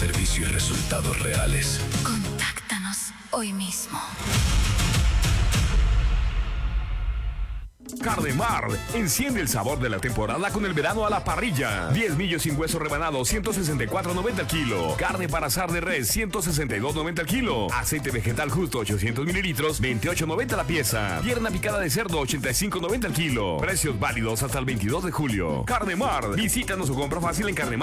servicio y resultados reales. Contáctanos hoy mismo. Cardemar, enciende el sabor de la temporada con el verano a la parrilla. 10 millos sin hueso rebanado, 164.90 el kilo. Carne para asar de res, 162.90 el kilo. Aceite vegetal justo, 800 mililitros, 28.90 la pieza. Pierna picada de cerdo, 85.90 el kilo. Precios válidos hasta el 22 de julio. Cardemar, visítanos o compra fácil en Cardemar.